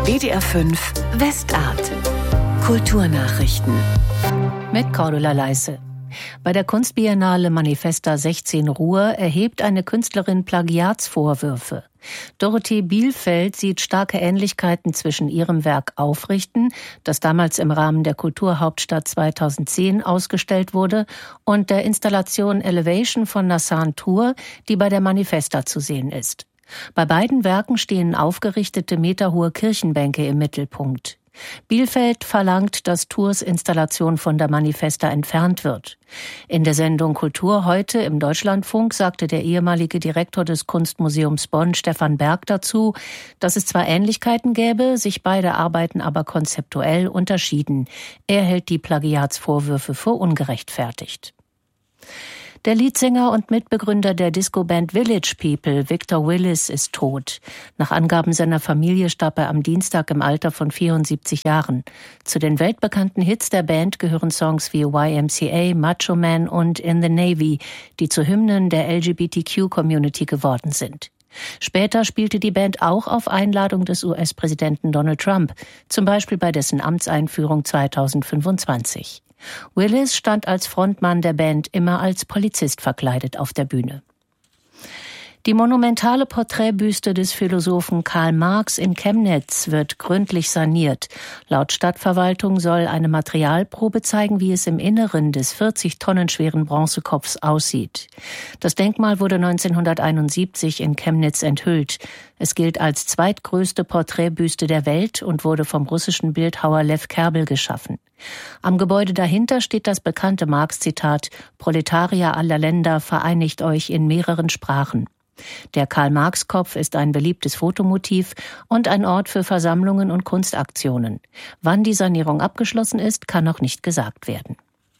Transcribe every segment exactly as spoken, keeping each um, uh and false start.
W D R fünf Westart. Kulturnachrichten. Mit Cordula Leisse. Bei der Kunstbiennale Manifesta sechzehn Ruhr erhebt eine Künstlerin Plagiatsvorwürfe. Dorothee Bielfeld sieht starke Ähnlichkeiten zwischen ihrem Werk Aufrichten, das damals im Rahmen der Kulturhauptstadt zweitausendzehn ausgestellt wurde, und der Installation Elevation von Nassan Tour, die bei der Manifesta zu sehen ist. Bei beiden Werken stehen aufgerichtete meterhohe Kirchenbänke im Mittelpunkt. Bielfeld verlangt, dass Tours Installation von der Manifesta entfernt wird. In der Sendung Kultur heute im Deutschlandfunk sagte der ehemalige Direktor des Kunstmuseums Bonn, Stefan Berg, dazu, dass es zwar Ähnlichkeiten gäbe, sich beide Arbeiten aber konzeptuell unterschieden. Er hält die Plagiatsvorwürfe für ungerechtfertigt. Der Leadsänger und Mitbegründer der Disco-Band Village People, Victor Willis, ist tot. Nach Angaben seiner Familie starb er am Dienstag im Alter von vierundsiebzig Jahren. Zu den weltbekannten Hits der Band gehören Songs wie Y M C A, Macho Man und In the Navy, die zu Hymnen der L G B T Q-Community geworden sind. Später spielte die Band auch auf Einladung des U S-Präsidenten Donald Trump, zum Beispiel bei dessen Amtseinführung zweitausendfünfundzwanzig. Willis stand als Frontmann der Band immer als Polizist verkleidet auf der Bühne. Die monumentale Porträtbüste des Philosophen Karl Marx in Chemnitz wird gründlich saniert. Laut Stadtverwaltung soll eine Materialprobe zeigen, wie es im Inneren des vierzig Tonnen schweren Bronzekopfs aussieht. Das Denkmal wurde neunzehnhunderteinundsiebzig in Chemnitz enthüllt. Es gilt als zweitgrößte Porträtbüste der Welt und wurde vom russischen Bildhauer Lew Kerbel geschaffen. Am Gebäude dahinter steht das bekannte Marx-Zitat: Proletarier aller Länder, vereinigt euch in mehreren Sprachen. Der Karl-Marx-Kopf ist ein beliebtes Fotomotiv und ein Ort für Versammlungen und Kunstaktionen. Wann die Sanierung abgeschlossen ist, kann noch nicht gesagt werden.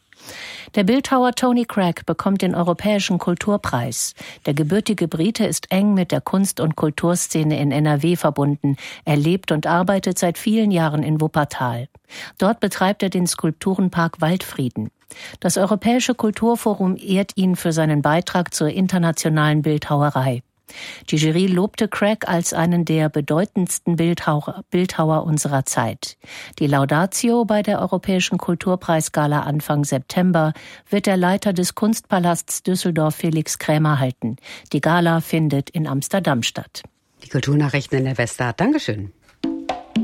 Der Bildhauer Tony Cragg bekommt den Europäischen Kulturpreis. Der gebürtige Brite ist eng mit der Kunst- und Kulturszene in N R W verbunden. Er lebt und arbeitet seit vielen Jahren in Wuppertal. Dort betreibt er den Skulpturenpark Waldfrieden. Das Europäische Kulturforum ehrt ihn für seinen Beitrag zur internationalen Bildhauerei. Die Jury lobte Cragg als einen der bedeutendsten Bildhauer, Bildhauer unserer Zeit. Die Laudatio bei der Europäischen Kulturpreisgala Anfang September wird der Leiter des Kunstpalasts Düsseldorf Felix Krämer halten. Die Gala findet in Amsterdam statt. Die Kulturnachrichten in der Westart. Dankeschön.